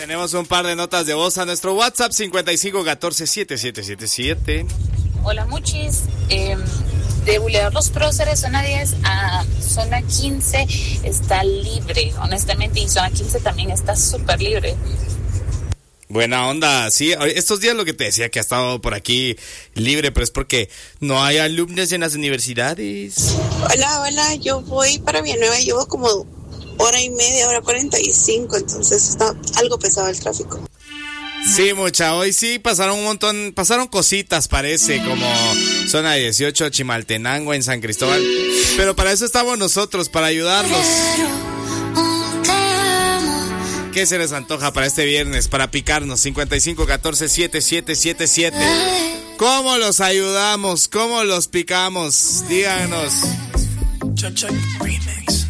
Tenemos un par de notas de voz a nuestro WhatsApp 5514-7777. Hola, muchis. De Boulevard Los Próceres, zona 10 a zona 15 está libre, honestamente, y zona 15 también está súper libre. Buena onda, sí, estos días lo que te decía que ha estado por aquí libre, pero es porque no hay alumnos en las universidades. Hola, yo voy para Villanueva, llevo como hora y media, hora 45, entonces está algo pesado el tráfico. Sí, mucha, hoy sí pasaron un montón, pasaron cositas, parece, como zona 18, Chimaltenango, en San Cristóbal, pero para eso estamos nosotros, para ayudarlos. ¿Qué se les antoja para este viernes? Para picarnos, 5514-7777. ¿Cómo los ayudamos? ¿Cómo los picamos? Díganos.